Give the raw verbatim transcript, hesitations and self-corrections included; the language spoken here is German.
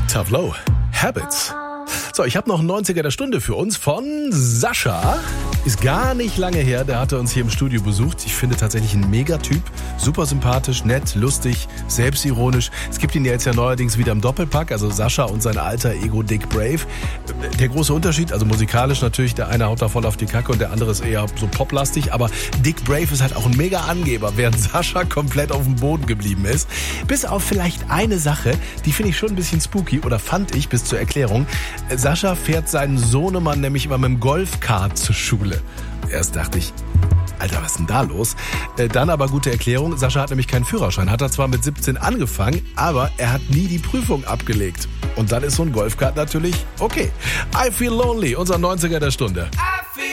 Tough Low, Habits. So, ich habe noch einen neunziger der Stunde für uns von Sascha. Ist gar nicht lange her, der hatte uns hier im Studio besucht. Ich finde tatsächlich ein Megatyp. Super sympathisch, nett, lustig, selbstironisch. Es gibt ihn ja jetzt ja neuerdings wieder im Doppelpack, also Sascha und sein alter Ego Dick Brave. Der große Unterschied, also musikalisch natürlich, der eine haut da voll auf die Kacke und der andere ist eher so poplastig, aber Dick Brave ist halt auch ein Mega-Angeber, während Sascha komplett auf dem Boden geblieben ist. Bis auf vielleicht eine Sache, die finde ich schon ein bisschen spooky, oder fand ich bis zur Erklärung. Sascha fährt seinen Sohnemann nämlich immer mit dem Golfkart zur Schule. Erst dachte ich, Alter, was ist denn da los? Dann aber gute Erklärung, Sascha hat nämlich keinen Führerschein. Hat er zwar mit siebzehn angefangen, aber er hat nie die Prüfung abgelegt. Und dann ist so ein Golfkart natürlich okay. I Feel Lonely, unser neunziger der Stunde.